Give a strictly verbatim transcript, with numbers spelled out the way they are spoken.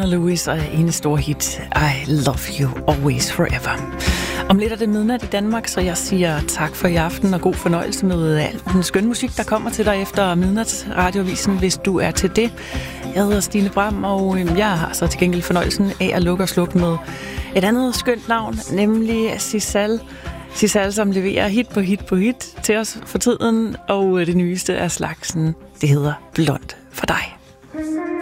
Lewis og ene store hit I Love You Always Forever. Om lidt er det midnat i Danmark, så jeg siger tak for i aften og god fornøjelse med al den skønne musik, der kommer til dig efter midnatsradioavisen, hvis du er til det. Jeg hedder Stine Bram, og jeg har så til gengæld fornøjelsen af at lukke og slukke med et andet skønt navn, nemlig Sisal. Sisal, som leverer hit på hit på hit til os for tiden, og det nyeste af slagsen, det hedder Blond for dig.